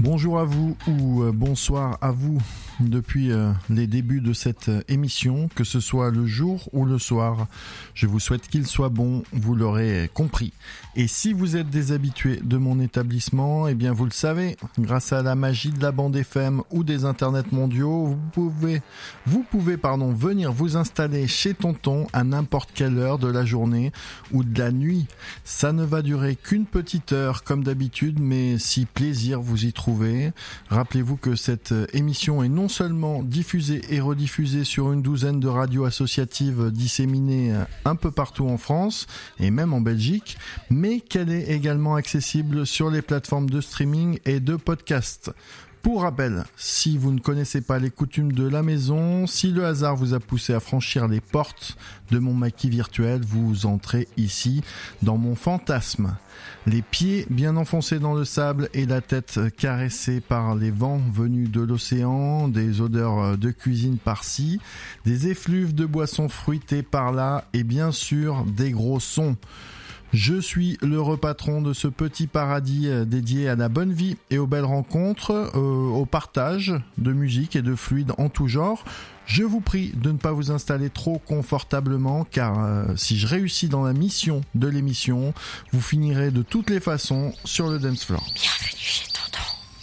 Bonjour à vous ou bonsoir à vous depuis les débuts de cette émission, que ce soit le jour ou le soir. Je vous souhaite qu'il soit bon, vous l'aurez compris. Et si vous êtes des habitués de mon établissement, eh bien vous le savez, grâce à la magie de la bande FM ou des internets mondiaux, vous pouvez venir vous installer chez Tonton à n'importe quelle heure de la journée ou de la nuit. Ça ne va durer qu'une petite heure comme d'habitude, mais si plaisir vous y trouvez. Rappelez-vous que cette émission est non seulement diffusée et rediffusée sur une douzaine de radios associatives disséminées un peu partout en France et même en Belgique, mais qu'elle est également accessible sur les plateformes de streaming et de podcast. Pour rappel, si vous ne connaissez pas les coutumes de la maison, si le hasard vous a poussé à franchir les portes de mon maquis virtuel, vous entrez ici dans mon fantasme. Les pieds bien enfoncés dans le sable et la tête caressée par les vents venus de l'océan, des odeurs de cuisine par-ci, des effluves de boissons fruitées par-là et bien sûr des gros sons. Je suis le repatron de ce petit paradis dédié à la bonne vie et aux belles rencontres, au partage de musique et de fluides en tout genre. Je vous prie de ne pas vous installer trop confortablement car si je réussis dans la mission de l'émission, vous finirez de toutes les façons sur le dance floor. Bienvenue chez Tonton.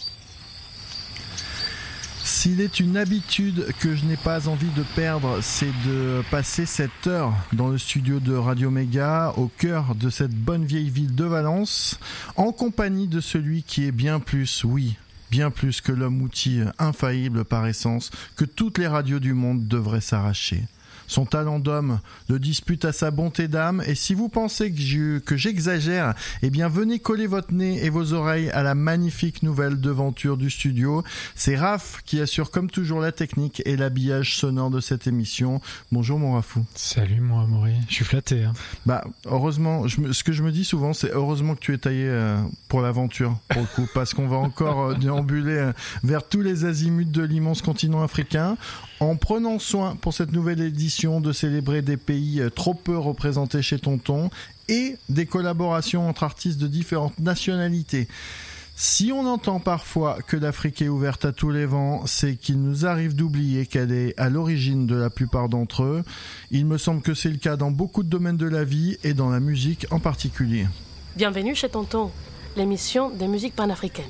S'il est une habitude que je n'ai pas envie de perdre, c'est de passer cette heure dans le studio de Radio Méga, au cœur de cette bonne vieille ville de Valence, en compagnie de celui qui est bien plus, oui, bien plus que l'homme-outil infaillible par essence, que toutes les radios du monde devraient s'arracher. Son talent d'homme le dispute à sa bonté d'âme, et si vous pensez que j'exagère, eh bien venez coller votre nez et vos oreilles à la magnifique nouvelle devanture du studio. C'est Raph qui assure comme toujours la technique et l'habillage sonore de cette émission. Bonjour mon Rafou. Salut mon Amaury, je suis flatté. Bah heureusement, ce que je me dis souvent, c'est heureusement que tu es taillé pour l'aventure, pour le coup, parce qu'on va encore déambuler vers tous les azimuts de l'immense continent africain, en prenant soin pour cette nouvelle édition de célébrer des pays trop peu représentés chez Tonton et des collaborations entre artistes de différentes nationalités. Si on entend parfois que l'Afrique est ouverte à tous les vents, c'est qu'il nous arrive d'oublier qu'elle est à l'origine de la plupart d'entre eux. Il me semble que c'est le cas dans beaucoup de domaines de la vie et dans la musique en particulier. Bienvenue chez Tonton, l'émission des musiques panafricaines.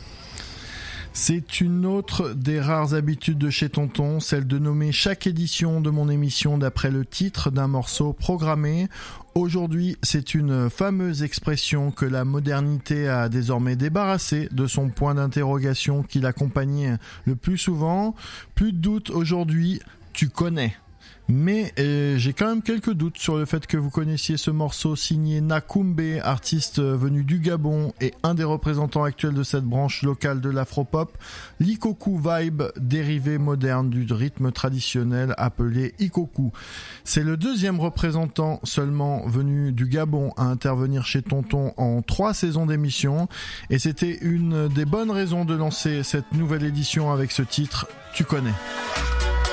C'est une autre des rares habitudes de chez Tonton, celle de nommer chaque édition de mon émission d'après le titre d'un morceau programmé. Aujourd'hui, c'est une fameuse expression que la modernité a désormais débarrassée de son point d'interrogation qui l'accompagnait le plus souvent. Plus de doute aujourd'hui, tu connais. Mais j'ai quand même quelques doutes sur le fait que vous connaissiez ce morceau signé Nakumbe, artiste venu du Gabon et un des représentants actuels de cette branche locale de l'afropop, l'Ikoku Vibe, dérivé moderne du rythme traditionnel appelé Ikoku. C'est le deuxième représentant seulement venu du Gabon à intervenir chez Tonton en 3 saisons d'émission, et c'était une des bonnes raisons de lancer cette nouvelle édition avec ce titre, Tu connais.